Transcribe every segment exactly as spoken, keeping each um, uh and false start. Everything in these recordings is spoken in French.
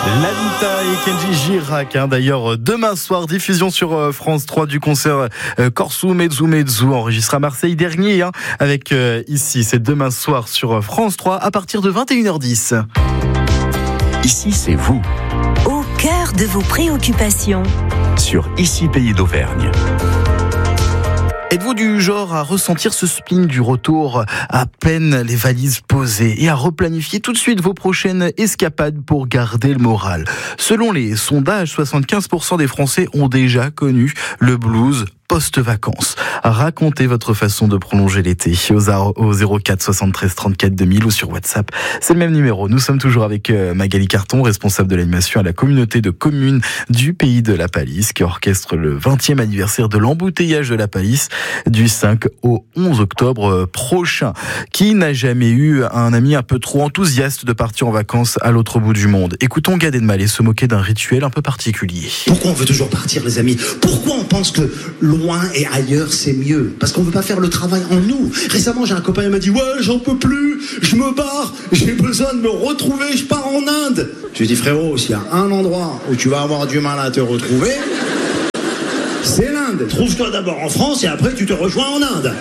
Lalita et Kenji Girac, hein, d'ailleurs demain soir, diffusion sur euh, France trois du concert euh, Corsu Mezzu Mezzu, enregistré à Marseille dernier, hein, avec euh, ici, c'est demain soir sur France trois à partir de vingt et une heures dix. Ici, c'est vous. Au cœur de vos préoccupations. Sur Ici Pays d'Auvergne. Êtes-vous du genre à ressentir ce spleen du retour à peine les valises posées et à replanifier tout de suite vos prochaines escapades pour garder le moral? Selon les sondages, soixante-quinze pour cent des Français ont déjà connu le blues post-vacances. Racontez votre façon de prolonger l'été au zéro quatre soixante-treize trente-quatre deux mille ou sur WhatsApp. C'est le même numéro. Nous sommes toujours avec Magali Carton, responsable de l'animation à la communauté de communes du Pays de la Palisse, qui orchestre le vingtième anniversaire de l'embouteillage de la Palisse du cinq au onze octobre prochain. Qui n'a jamais eu un ami un peu trop enthousiaste de partir en vacances à l'autre bout du monde? Écoutons Gad Elmaleh se moquer d'un rituel un peu particulier. Pourquoi on veut toujours partir, les amis? Pourquoi on pense que loin et ailleurs c'est mieux? Parce qu'on veut pas faire le travail en nous. Récemment, j'ai un copain qui m'a dit: ouais, j'en peux plus, je me barre, j'ai besoin de me retrouver, je pars en Inde. Je lui dis: frérot, s'il y a un endroit où tu vas avoir du mal à te retrouver, c'est l'Inde. Trouve-toi d'abord en France et après tu te rejoins en Inde.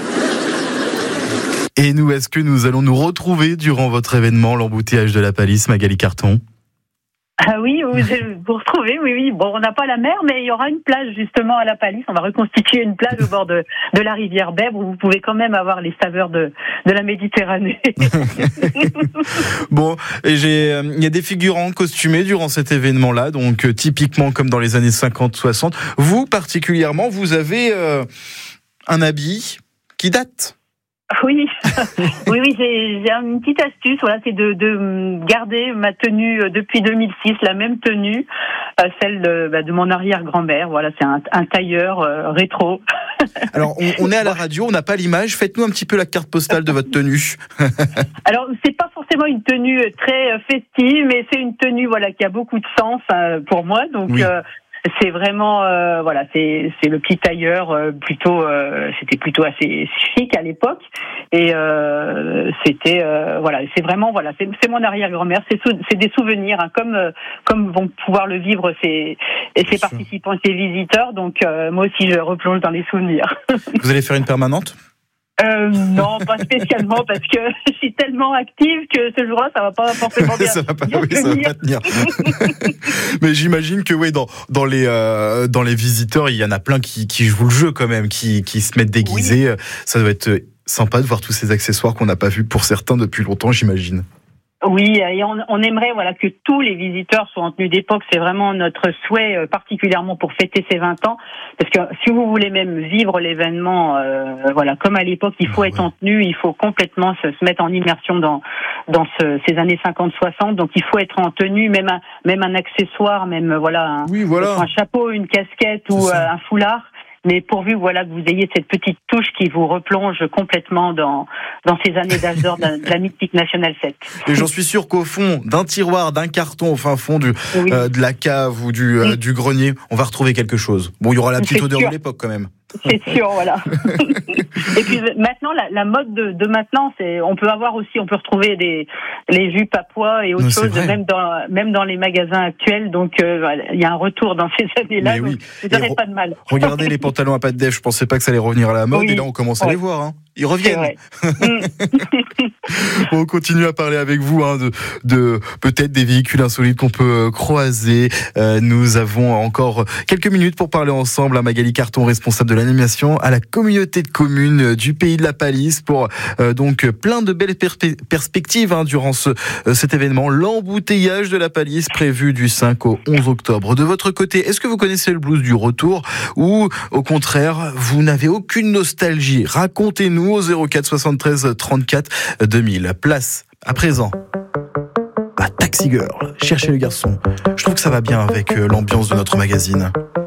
Et nous, est-ce que nous allons nous retrouver durant votre événement, l'embouteillage de la Palisse, Magali Carton? Ah oui, vous vous retrouvez, oui, oui. Bon, on n'a pas la mer, mais il y aura une plage justement à la Palisse. On va reconstituer une plage au bord de, de la rivière Bèbre où vous pouvez quand même avoir les saveurs de, de la Méditerranée. Bon, et j'ai, euh, il y a des figurants costumés durant cet événement-là, donc euh, typiquement comme dans les années cinquante soixante. Vous, particulièrement, vous avez euh, un habit qui date. Oui, oui, oui, j'ai, j'ai une petite astuce. Voilà, c'est de, de garder ma tenue depuis deux mille six, la même tenue, euh, celle de, bah, de mon arrière-grand-mère. Voilà, c'est un, un tailleur euh, rétro. Alors, on, on est à la radio, on n'a pas l'image. Faites-nous un petit peu la carte postale de votre tenue. Alors, c'est pas forcément une tenue très festive, mais c'est une tenue, voilà, qui a beaucoup de sens euh, pour moi. Donc. Oui. Euh, C'est vraiment euh, voilà, c'est c'est le petit tailleur euh, plutôt euh, c'était plutôt assez chic à l'époque et euh, c'était euh, voilà, c'est vraiment voilà, c'est c'est mon arrière-grand-mère, c'est sou, c'est des souvenirs hein, comme euh, comme vont pouvoir le vivre ces et ces participants, ces visiteurs. Donc euh, moi aussi je replonge dans les souvenirs. Vous allez faire une permanente? Euh, non, pas spécialement, parce que je suis tellement active que ce jour-là, ça va pas forcément bien. ça va pas, bien oui, ça va pas tenir. Mais j'imagine que oui, dans dans les euh, dans les visiteurs, il y en a plein qui qui jouent le jeu quand même, qui qui se mettent déguisés. Oui. Ça doit être sympa de voir tous ces accessoires qu'on n'a pas vus pour certains depuis longtemps, j'imagine. Oui, et on, on aimerait voilà que tous les visiteurs soient en tenue d'époque. C'est vraiment notre souhait, particulièrement pour fêter ces vingt ans. Parce que si vous voulez même vivre l'événement, euh, voilà, comme à l'époque, il faut ah, être ouais. en tenue, il faut complètement se, se mettre en immersion dans dans ce, ces années cinquante soixante. Donc il faut être en tenue, même un même un accessoire, même voilà un, oui, voilà. un chapeau, une casquette ou euh, un foulard. Mais pourvu voilà que vous ayez cette petite touche qui vous replonge complètement dans dans ces années d'âge d'or de la mythique National sept. Et j'en suis sûr qu'au fond d'un tiroir, d'un carton, au fin fond du oui. euh, de la cave ou du euh, du grenier, on va retrouver quelque chose. Bon, il y aura la petite C'est odeur sûr. de l'époque quand même. C'est sûr, voilà. Et puis maintenant, la, la mode de, de maintenant, c'est, on peut avoir aussi, on peut retrouver des les jupes à pois et autre non, chose, même dans même dans les magasins actuels. Donc, euh, voilà, il y a un retour dans ces années-là. Oui. Donc, vous n'aurez re- pas de mal. Regardez les pantalons à pattes d'Ève. Je pensais pas que ça allait revenir à la mode, oui. Et là, on commence à ouais. les voir. Hein. Ils reviennent. On continue à parler avec vous hein, de, de peut-être des véhicules insolites qu'on peut croiser. Euh, nous avons encore quelques minutes pour parler ensemble à Magali Carton, responsable de l'animation à la communauté de communes du Pays de la Palisse, pour euh, donc plein de belles perspe- perspectives hein, durant ce, euh, cet événement, l'embouteillage de la Palisse prévu du cinq au onze octobre. De votre côté, est-ce que vous connaissez le blues du retour ou au contraire, vous n'avez aucune nostalgie? Racontez-nous au zéro quatre soixante-treize trente-quatre deux mille. Place à présent à Taxi Girl, cherchez le garçon. Je trouve que ça va bien avec l'ambiance de notre magazine.